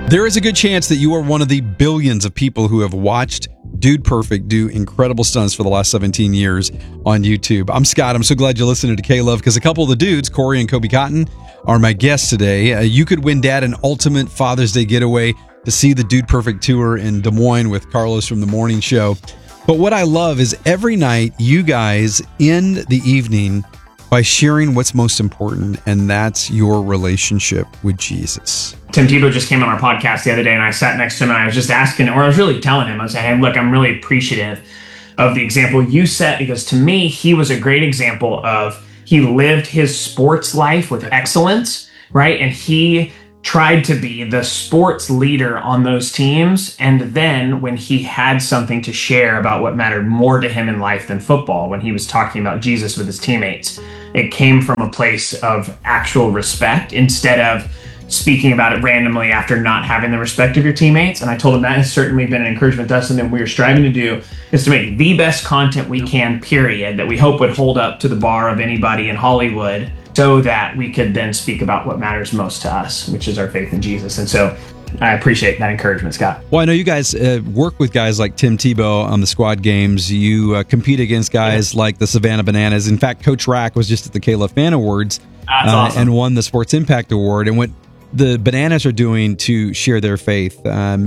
There is a good chance that you are one of the billions of people who have watched Dude Perfect do incredible stunts for the last 17 years on YouTube. I'm Scott. I'm so glad you're listening to K-Love because a couple of the dudes, Corey and Kobe Cotton, are my guests today. You could win Dad an ultimate Father's Day getaway to see the Dude Perfect tour in Des Moines with Carlos from The Morning Show. But what I love is every night you guys end the evening by sharing what's most important, and that's your relationship with Jesus. Tim Tebow just came on our podcast the other day, and I sat next to him, and I was just asking, or I was really telling him, I was saying, hey, look, I'm really appreciative of the example you set, because to me, he was a great example of, he lived his sports life with excellence, right? And he tried to be the sports leader on those teams. And then when he had something to share about what mattered more to him in life than football, when he was talking about Jesus with his teammates, it came from a place of actual respect instead of speaking about it randomly after not having the respect of your teammates. And I told him that has certainly been an encouragement to us, and that we are striving to do is to make the best content we can, period, that we hope would hold up to the bar of anybody in Hollywood, so that we could then speak about what matters most to us, which is our faith in Jesus. And so I appreciate that encouragement, Scott. Well, I know you guys work with guys like Tim Tebow on the squad games. You compete against guys like the Savannah Bananas. In fact, Coach Rack was just at the K-Love Fan Awards awesome. And won the Sports Impact Award. And what the Bananas are doing to share their faith,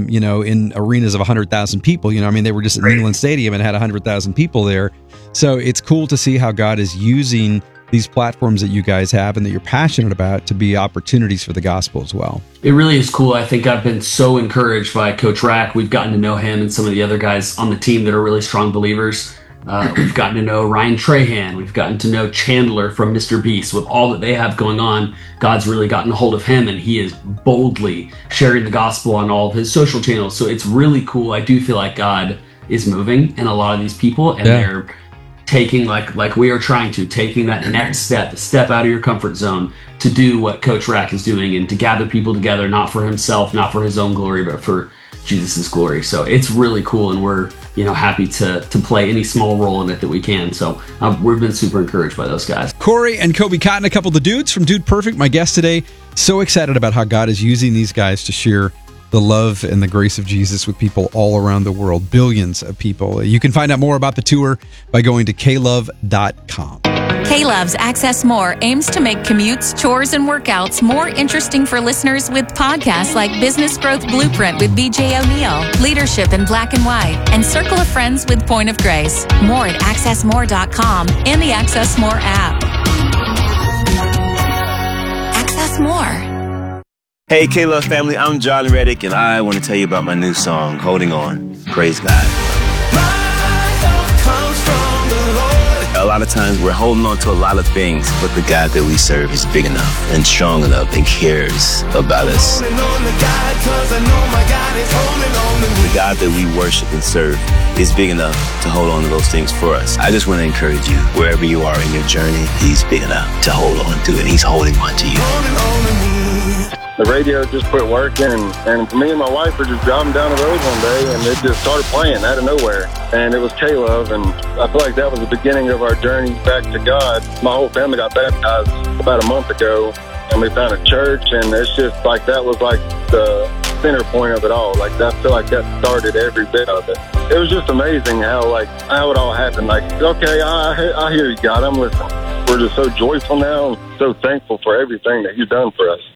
in arenas of 100,000 people. They were just at Neyland Stadium and had 100,000 people there. So it's cool to see how God is using these platforms that you guys have and that you're passionate about to be opportunities for the gospel as well. It really is cool. I think I've been so encouraged by Coach Rack. We've gotten to know him and some of the other guys on the team that are really strong believers. We've gotten to know Ryan Trahan. We've gotten to know Chandler from Mr. Beast. With all that they have going on, God's really gotten a hold of him, and he is boldly sharing the gospel on all of his social channels. So it's really cool. I do feel like God is moving in a lot of these people, and they're taking, like we are trying to, taking that next step out of your comfort zone to do what Coach Rack is doing, and to gather people together, not for himself, not for his own glory, but for Jesus' glory. So it's really cool, and we're happy to play any small role in it that we can. So we've been super encouraged by those guys. Corey and Kobe Cotton, a couple of the dudes from Dude Perfect, my guest today. So excited about how God is using these guys to share the love and the grace of Jesus with people all around the world, billions of people. You can find out more about the tour by going to klove.com. K-Love's Access More aims to make commutes, chores, and workouts more interesting for listeners with podcasts like Business Growth Blueprint with BJ O'Neill, Leadership in Black and White, and Circle of Friends with Point of Grace. More at accessmore.com and the Access More app. Access More. Hey, K-Love family, I'm Johnny Reddick, and I want to tell you about my new song, Holding On. Praise God. A lot of times we're holding on to a lot of things, but the God that we serve is big enough and strong enough and cares about us. The God that we worship and serve is big enough to hold on to those things for us. I just want to encourage you, wherever you are in your journey, He's big enough to hold on to it. He's holding on to you. The radio just quit working, and me and my wife were just driving down the road one day, and it just started playing out of nowhere. And it was K-Love, and I feel like that was the beginning of our journey back to God. My whole family got baptized about a month ago, and we found a church, and it's just like that was like the center point of it all. Like I feel like that started every bit of it. It was just amazing how it all happened. Like, okay, I hear you, God, I'm listening. We're just so joyful now, and so thankful for everything that You've done for us.